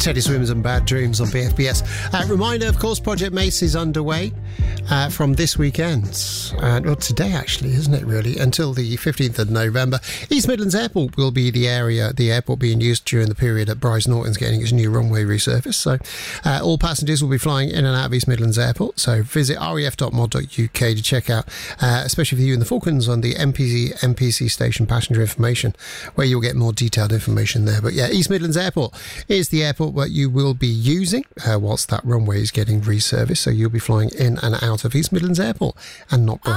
Teddy Swims and Bad Dreams on BFBS. Reminder, of course, Project Mace is underway from this weekend. Well, today, actually, isn't it, really? Until the 15th of November. East Midlands Airport will be the airport being used during the period that Bryce Norton's getting its new runway resurfaced. So all passengers will be flying in and out of East Midlands Airport. So visit ref.mod.uk to check out, especially for you in the Falklands, on the MPC station passenger information, where you'll get more detailed information there. But yeah, East Midlands Airport is the airport that you will be using whilst that runway is getting resurfaced. So you'll be flying in and out of East Midlands Airport and not Bryce.